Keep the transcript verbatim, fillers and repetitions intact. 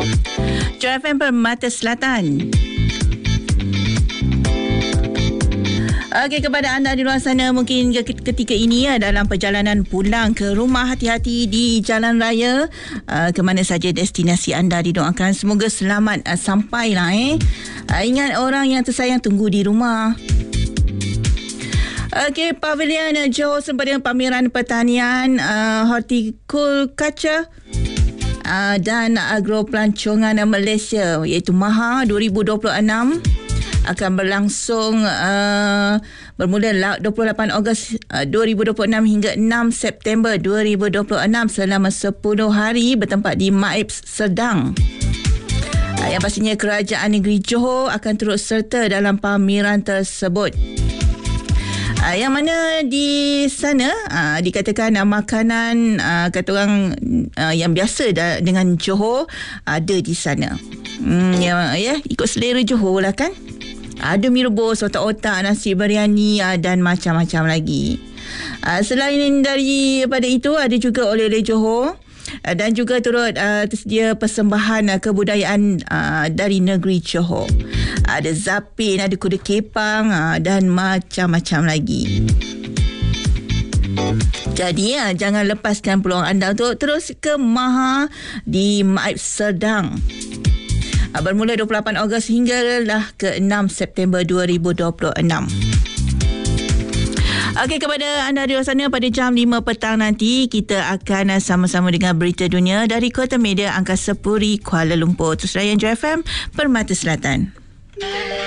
Joy F M Permata Selatan. Okey, kepada anda di luar sana mungkin ketika ini ya, dalam perjalanan pulang ke rumah, hati-hati di jalan raya, uh, ke mana saja destinasi anda, didoakan semoga selamat uh, sampailah eh. Uh, ingat orang yang tersayang tunggu di rumah. Okey, Pavilion Johor sempena pameran pertanian, uh, horticulture uh, dan agropelancongan Malaysia iaitu MAHA dua ribu dua puluh enam akan berlangsung uh, bermula dua puluh lapan Ogos uh, dua ribu dua puluh enam hingga enam September dua ribu dua puluh enam selama sepuluh hari bertempat di Maib Serdang. Uh, yang pastinya Kerajaan Negeri Johor akan turut serta dalam pameran tersebut. Uh, yang mana di sana uh, dikatakan uh, makanan uh, kata orang uh, yang biasa da, dengan Johor ada di sana. Hmm, ya, ya, ikut selera Johor lah kan. Ada mie rebus, otak-otak, nasi biryani dan macam-macam lagi. Uh, selain daripada itu, ada juga oleh-oleh Johor uh, dan juga turut uh, tersedia persembahan uh, kebudayaan uh, dari negeri Johor. Ada zapin, ada kuda kepang uh, dan macam-macam lagi. Jadi ya, jangan lepaskan peluang anda untuk terus ke MAHA di Maib Serdang. Bermula dua puluh lapan Ogos hinggalah ke enam September dua ribu dua puluh enam. Okey, kepada anda di luar sana, pada jam lima petang nanti kita akan sama-sama dengan berita dunia dari Kota Media Angkasa Puri, Kuala Lumpur. Terus layan Joy F M Permata Selatan.